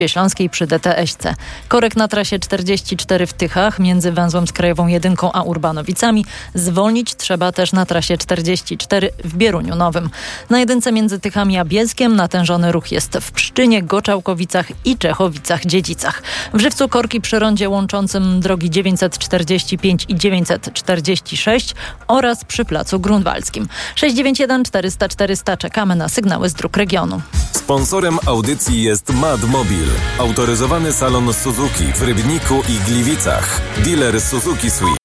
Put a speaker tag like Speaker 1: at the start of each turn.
Speaker 1: Śląskiej przy DTS-ce. Korek na trasie 44 w Tychach między węzłem z Krajową Jedynką a Urbanowicami. Zwolnić trzeba też na trasie 44 w Bieruniu Nowym. Na jedynce między Tychami a Bielskiem natężony ruch jest w Pszczynie, Goczałkowicach i Czechowicach-Dziedzicach. W Żywcu korki przy rondzie łączącym drogi 945 i 946 oraz przy Placu Grunwaldzkim. 691 400 400 czekamy na sygnały z dróg regionu.
Speaker 2: Sponsorem audycji jest Madmobil, autoryzowany salon Suzuki w Rybniku i Gliwicach. Dealer Suzuki Swift.